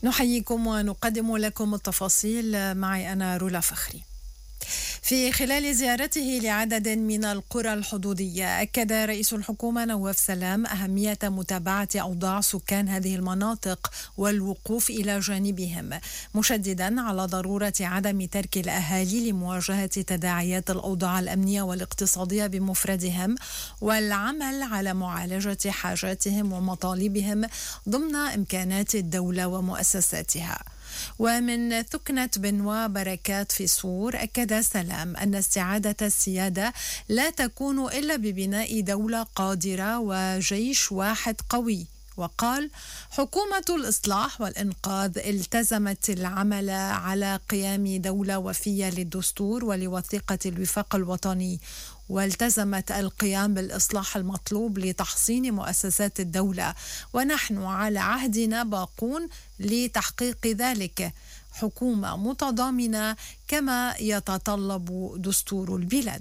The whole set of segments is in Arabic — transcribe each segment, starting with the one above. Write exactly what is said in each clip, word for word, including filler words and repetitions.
نحييكم ونقدم لكم التفاصيل. معي أنا رولا فخري. في خلال زيارته لعدد من القرى الحدودية، أكد رئيس الحكومة نواف سلام أهمية متابعة أوضاع سكان هذه المناطق والوقوف إلى جانبهم، مشددا على ضرورة عدم ترك الأهالي لمواجهة تداعيات الأوضاع الأمنية والاقتصادية بمفردهم، والعمل على معالجة حاجاتهم ومطالبهم ضمن إمكانات الدولة ومؤسساتها. ومن ثكنة بنوا بركات في صور، أكد سلام أن استعادة السيادة لا تكون إلا ببناء دولة قادرة وجيش واحد قوي، وقال: حكومة الإصلاح والإنقاذ التزمت العمل على قيام دولة وفية للدستور ولوثيقة الوفاق الوطني، والتزمت القيام بالإصلاح المطلوب لتحصين مؤسسات الدولة، ونحن على عهدنا باقون لتحقيق ذلك، حكومة متضامنة كما يتطلب دستور البلاد.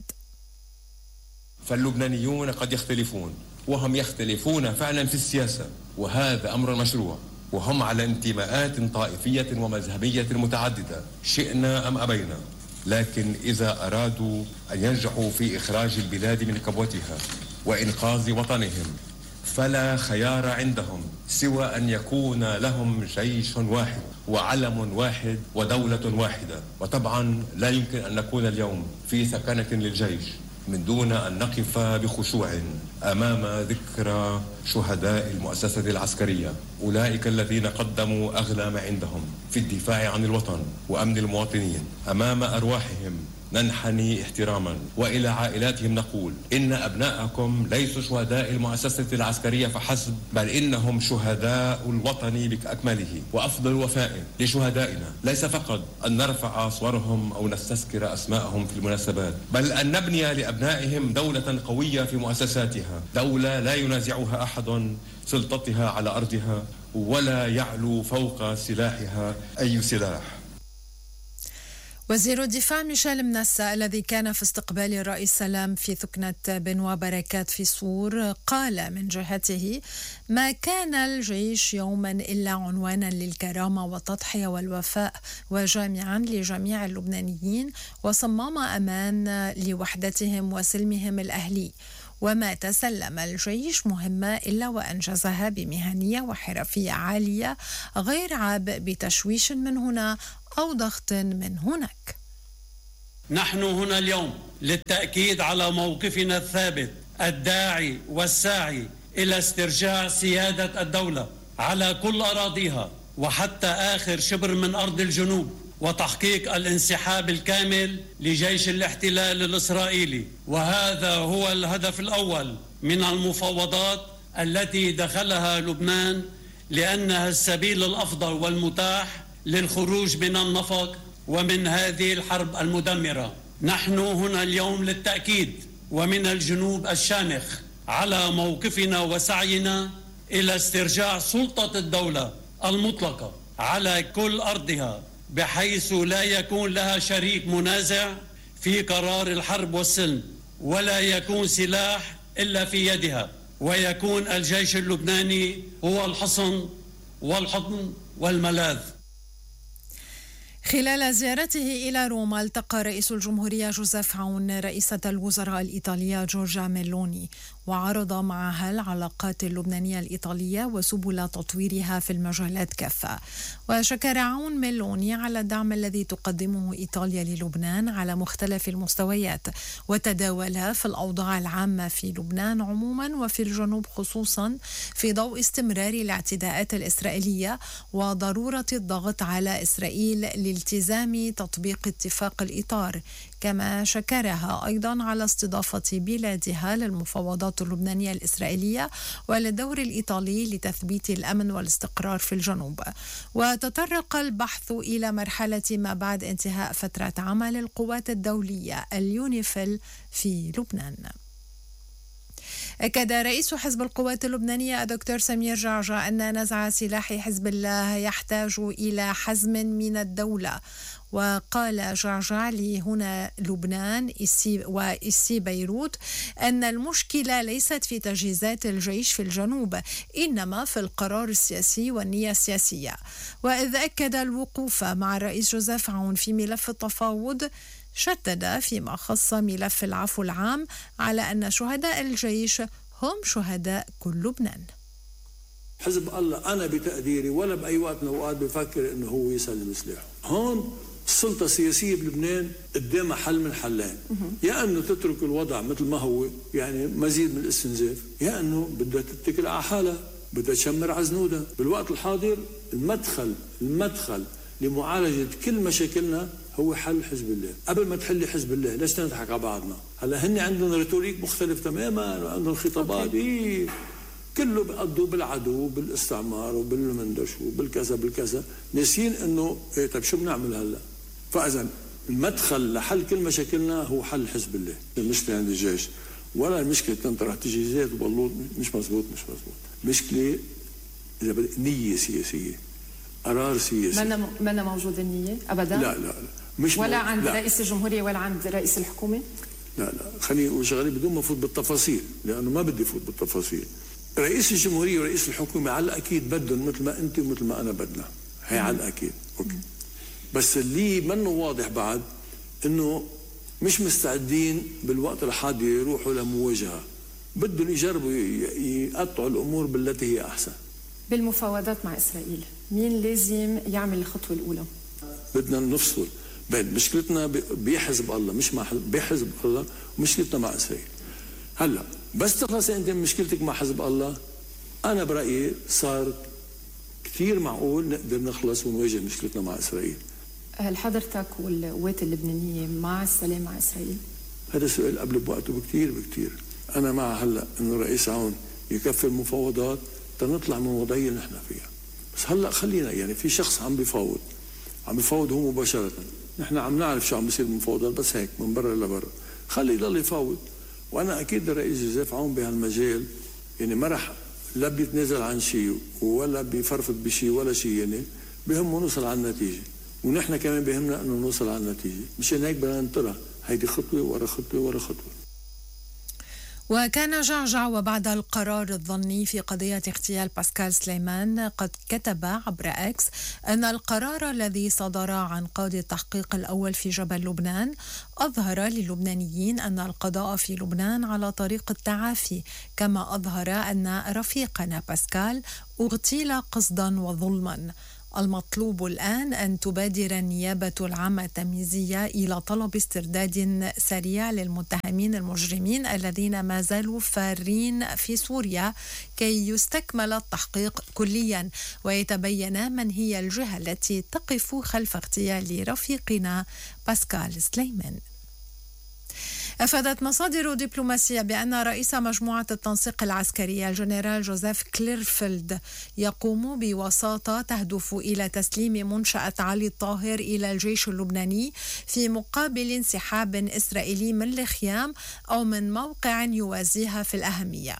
فاللبنانيون قد يختلفون، وهم يختلفون فعلا في السياسة، وهذا أمر مشروع، وهم على انتماءات طائفية ومذهبية متعددة شئنا أم أبينا، لكن إذا أرادوا أن ينجحوا في إخراج البلاد من كبوتها وإنقاذ وطنهم فلا خيار عندهم سوى أن يكون لهم جيش واحد وعلم واحد ودولة واحدة. وطبعا لا يمكن أن نكون اليوم في سكنة للجيش من دون أن نقف بخشوع أمام ذكرى شهداء المؤسسة العسكرية، أولئك الذين قدموا أغلى ما عندهم في الدفاع عن الوطن وأمن المواطنين. أمام أرواحهم ننحني احتراما، وإلى عائلاتهم نقول: إن أبناءكم ليسوا شهداء المؤسسة العسكرية فحسب، بل إنهم شهداء الوطن بأكمله. وأفضل وفاء لشهدائنا ليس فقط أن نرفع صورهم أو نستذكر أسماءهم في المناسبات، بل أن نبني لأبنائهم دولة قوية في مؤسساتها، دولة لا ينازعها أحد سلطتها على أرضها ولا يعلو فوق سلاحها أي سلاح. وزير الدفاع ميشيل منسا الذي كان في استقبال الرئيس سلام في ثكنة بنوا بركات في صور قال من جهته: ما كان الجيش يوما إلا عنوانا للكرامة والتضحية والوفاء، وجامعا لجميع اللبنانيين وصمام أمان لوحدتهم وسلمهم الأهلي، وما تسلم الجيش مهمة إلا وأنجزها بمهنية وحرفية عالية، غير عاب بتشويش من هنا أو ضغط من هناك. نحن هنا اليوم للتأكيد على موقفنا الثابت الداعي والساعي إلى استرجاع سيادة الدولة على كل أراضيها وحتى آخر شبر من أرض الجنوب، وتحقيق الانسحاب الكامل لجيش الاحتلال الإسرائيلي. وهذا هو الهدف الأول من المفاوضات التي دخلها لبنان، لأنها السبيل الأفضل والمتاح للخروج من النفق ومن هذه الحرب المدمرة. نحن هنا اليوم للتأكيد ومن الجنوب الشامخ على موقفنا وسعينا إلى استرجاع سلطة الدولة المطلقة على كل أرضها، بحيث لا يكون لها شريك منازع في قرار الحرب والسلم، ولا يكون سلاح إلا في يدها، ويكون الجيش اللبناني هو الحصن والحضن والملاذ. خلال زيارته إلى روما، التقى رئيس الجمهورية جوزيف عون رئيسة الوزراء الإيطالية جورجيا ميلوني، وعرض معها العلاقات اللبنانية الإيطالية وسبل تطويرها في المجالات كافة. وشكر عون ميلوني على الدعم الذي تقدمه إيطاليا للبنان على مختلف المستويات، وتداول في الأوضاع العامة في لبنان عموما وفي الجنوب خصوصا، في ضوء استمرار الاعتداءات الإسرائيلية وضرورة الضغط على إسرائيل لالتزام تطبيق اتفاق الإطار. كما شكرها أيضا على استضافة بلادها للمفاوضات اللبنانية الإسرائيلية وللدور الإيطالي لتثبيت الأمن والاستقرار في الجنوب. وتطرق البحث إلى مرحلة ما بعد انتهاء فترة عمل القوات الدولية اليونيفيل في لبنان. أكد رئيس حزب القوات اللبنانية الدكتور سمير جعجع أن نزع سلاح حزب الله يحتاج إلى حزم من الدولة. وقال جعجع لهنا لبنان وإسي بيروت أن المشكلة ليست في تجهيزات الجيش في الجنوب، إنما في القرار السياسي والنية السياسية. وإذ أكد الوقوف مع الرئيس جوزيف عون في ملف التفاوض، شدد فيما خص ملف العفو العام على أن شهداء الجيش هم شهداء كل لبنان. حزب الله أنا بتقديري ولا بأي وقت من الأوقات بفكر إنه هو يسلم سلاحه. هون السلطة السياسية بلبنان قدامها حل من حلين، يا أنه تترك الوضع مثل ما هو يعني مزيد من الاستنزاف، يا أنه بدها تتكل على حالها، بدها تشمر عزنودها. بالوقت الحاضر المدخل المدخل لمعالجة كل مشاكلنا هو حل حزب الله. قبل ما تحلي حزب الله ليش نضحك على بعضنا؟ هلا هن عندهم ريتوريك مختلف تماما وعندهم خطابات إيه كله بيقضوا بالعدو بالاستعمار وبالمندش وبالكذا بالكذا، ناسين انه إيه طيب شو بنعمل هلا؟ فاذا المدخل لحل كل مشاكلنا هو حل حزب الله. المشكله عند الجيش ولا المشكله تنطرح تجهيزات وبلوط مش مزبوط مش مزبوط. مشكله اذا بدك نيه سياسيه، قرار سياسي. ما ما موجود النيه ابدا؟ لا لا لا مش ولا مو... عند لا. رئيس الجمهوريه ولا عند رئيس الحكومه؟ لا لا خليني اقول شغله بدون ما افوت بالتفاصيل لانه ما بدي افوت بالتفاصيل. رئيس الجمهورية ورئيس الحكومة على الأكيد بدهم مثل ما أنت ومثل ما أنا بدنا، هي على الأكيد أوكي. بس اللي منه واضح بعد إنه مش مستعدين بالوقت الحاضر يروحوا لمواجهة، بدهم يجربوا يقطعوا الأمور بالتي هي أحسن. بالمفاوضات مع إسرائيل مين لازم يعمل الخطوة الأولى؟ بدنا نفصل بين مشكلتنا بحزب الله مش مع بحزب الله ومشكلتنا مع إسرائيل. هلا بس تخلصي انت من مشكلتك مع حزب الله، انا برايي صار كثير معقول نقدر نخلص ونواجه مشكلتنا مع اسرائيل. هل حضرتك والقوات اللبنانيه مع السلام مع اسرائيل؟ هذا سؤال قبل بوقته بكثير بكثير. انا مع هلا انه الرئيس عون يكفي المفاوضات تنطلع من الوضعيه اللي نحن فيها. بس هلا خلينا يعني في شخص عم بيفاوض عم بيفاوض هو مباشره، نحن عم نعرف شو عم بيصير بالمفاوضات بس هيك من برا لبرا، خليه يضل يفاوض. وانا اكيد الرئيس جوزيف عون بهالمجال يعني ما رح لا بيتنازل عن شيء ولا بيفرفض بشيء ولا شيء، يعني بهمه نوصل على النتيجه ونحن كمان بهمنا انه نوصل على النتيجه، مشان هيك بدنا ننطرها هيدي خطوه ورا خطوه ورا خطوه. وكان جعجع وبعد القرار الظني في قضية اغتيال باسكال سليمان قد كتب عبر اكس أن القرار الذي صدر عن قاضي التحقيق الأول في جبل لبنان أظهر للبنانيين أن القضاء في لبنان على طريق التعافي، كما أظهر أن رفيقنا باسكال اغتيل قصدا وظلما. المطلوب الآن أن تبادر النيابة العامة التمييزية إلى طلب استرداد سريع للمتهمين المجرمين الذين ما زالوا فارين في سوريا كي يستكمل التحقيق كليا ويتبين من هي الجهة التي تقف خلف اغتيال رفيقنا باسكال سليمان. أفادت مصادر دبلوماسية بأن رئيس مجموعة التنسيق العسكري الجنرال جوزيف كليرفيلد يقوم بوساطة تهدف إلى تسليم منشأة علي الطاهر إلى الجيش اللبناني في مقابل انسحاب إسرائيلي من الخيام أو من موقع يوازيها في الأهمية.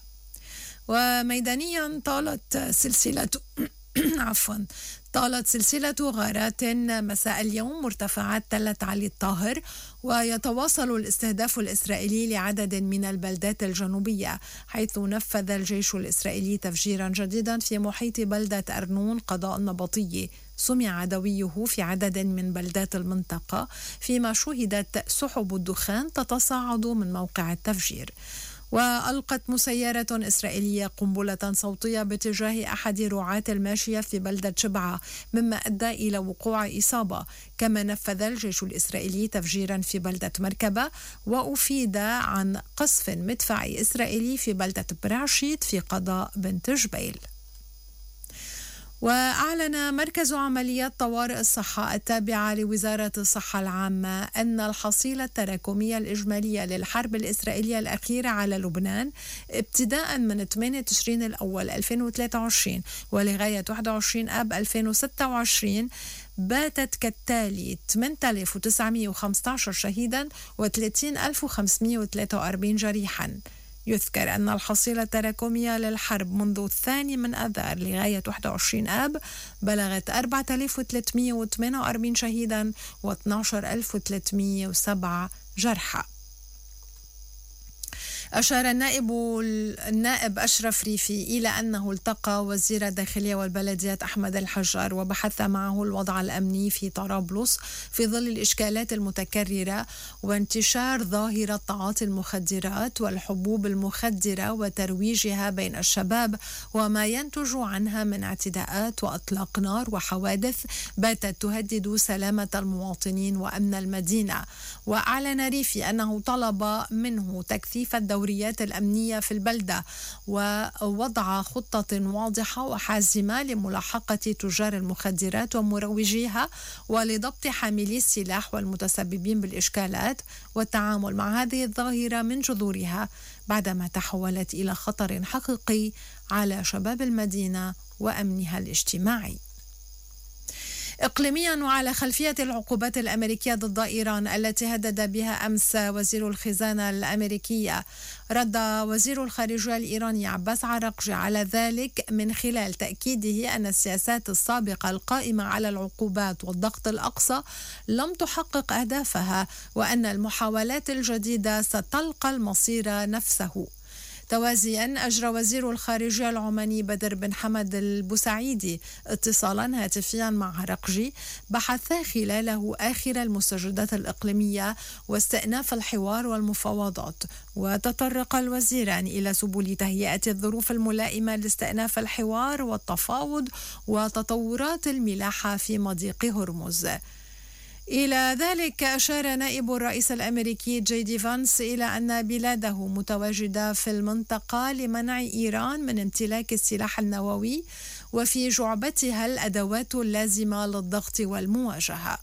وميدانيا طالت سلسلة عفوا طالت سلسلة غارات مساء اليوم مرتفعات تلة علي الطاهر، ويتواصل الاستهداف الإسرائيلي لعدد من البلدات الجنوبية، حيث نفذ الجيش الإسرائيلي تفجيرا جديدا في محيط بلدة أرنون قضاء النبطي. سمع عدويه في عدد من بلدات المنطقة، فيما شهدت سحب الدخان تتصاعد من موقع التفجير. وألقت مسيرة إسرائيلية قنبلة صوتية باتجاه أحد رعاة الماشية في بلدة شبعة، مما أدى إلى وقوع إصابة. كما نفذ الجيش الإسرائيلي تفجيرا في بلدة مركبة، وأفيد عن قصف مدفعي إسرائيلي في بلدة برعشيت في قضاء بنت جبيل. وأعلن مركز عمليات طوارئ الصحة التابعة لوزارة الصحة العامة أن الحصيلة التراكمية الإجمالية للحرب الإسرائيلية الأخيرة على لبنان ابتداء من ثمانية تشرين الأول ألفين وثلاثة وعشرين ولغاية واحد وعشرين آب ألفين وستة وعشرين باتت كالتالي: ثمانية آلاف وتسعمائة وخمسة عشر شهيدا و ثلاثين ألف وخمسمائة وثلاثة وأربعين جريحا. يذكر أن الحصيلة التراكمية للحرب منذ الثاني من آذار لغاية واحد وعشرين آب بلغت أربعة آلاف وثلاثمئة وثمانية وأربعين شهيدا واثني عشر ألف وثلاثمئة وسبعة جرحى. أشار النائب النائب أشرف ريفي إلى أنه التقى وزير الداخلية والبلديات أحمد الحجار وبحث معه الوضع الأمني في طرابلس في ظل الإشكالات المتكررة وانتشار ظاهرة تعاطي المخدرات والحبوب المخدرة وترويجها بين الشباب وما ينتج عنها من اعتداءات وأطلاق نار وحوادث باتت تهدد سلامة المواطنين وأمن المدينة. وأعلن ريفي أنه طلب منه تكثيف الدوريات الأمنية في البلدة ووضع خطة واضحة وحازمة لملاحقة تجار المخدرات ومروجيها ولضبط حاملي السلاح والمتسببين بالإشكالات والتعامل مع هذه الظاهرة من جذورها بعدما تحولت إلى خطر حقيقي على شباب المدينة وأمنها الاجتماعي. إقليميا وعلى خلفية العقوبات الأمريكية ضد إيران التي هدد بها أمس وزير الخزانة الأمريكية، رد وزير الخارجية الإيراني عباس عراقجي على ذلك من خلال تأكيده أن السياسات السابقة القائمة على العقوبات والضغط الأقصى لم تحقق أهدافها وأن المحاولات الجديدة ستلقى المصير نفسه. توازيا أجرى وزير الخارجية العماني بدر بن حمد البوسعيدي اتصالا هاتفيا مع عراقجي بحث خلاله آخر المستجدات الإقليمية واستئناف الحوار والمفاوضات. وتطرق الوزيران إلى سبل تهيئة الظروف الملائمة لاستئناف الحوار والتفاوض وتطورات الملاحة في مضيق هرمز. إلى ذلك أشار نائب الرئيس الأمريكي جي دي فانس إلى أن بلاده متواجدة في المنطقة لمنع إيران من امتلاك السلاح النووي وفي جعبتها الأدوات اللازمة للضغط والمواجهة.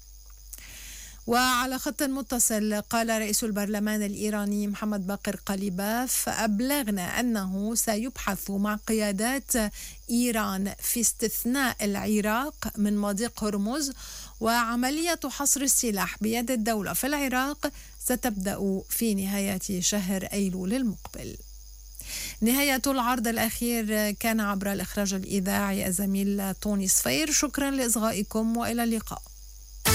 وعلى خط متصل قال رئيس البرلمان الإيراني محمد باقر قليباف: أبلغنا أنه سيبحث مع قيادات إيران في استثناء العراق من مضيق هرمز، وعملية حصر السلاح بيد الدولة في العراق ستبدأ في نهاية شهر أيلول المقبل. نهاية العرض الأخير كان عبر الإخراج الإذاعي الزميل توني صفير. شكرا لإصغائكم وإلى اللقاء.